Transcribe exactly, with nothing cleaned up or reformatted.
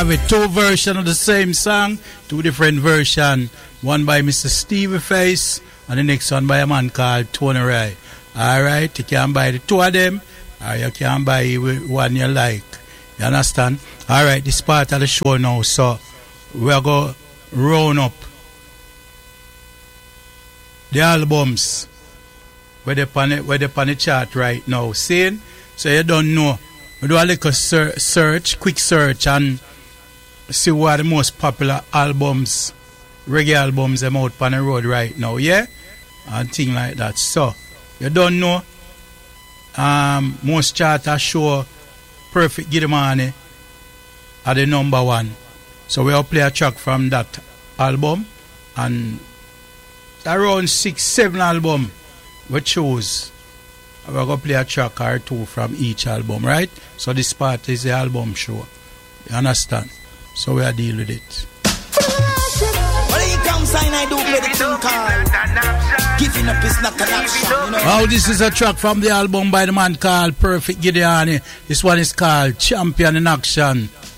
have a two versions of the same song, two different versions. One by Mister Stevie Face and the next one by a man called Tony Ray. Alright, you can buy the two of them or you can buy one you like. You understand? Alright, this part of the show now, so we are going to round up the albums where they're on the, where they're on the chart right now. See? So you don't know. We do a little search, quick search, and see what are the most popular albums, reggae albums them out on the road right now, yeah? And things like that. So, you don't know, um, most charters show Perfect Giddimani are the number one. So we'll play a track from that album, and around six, seven album we choose. We're going to play a track or two from each album, right? So this part is the album show. You understand? So we are deal with it. Oh, this is a track from the album by the man called Perfect Giddimani. This one is called Champion in Action.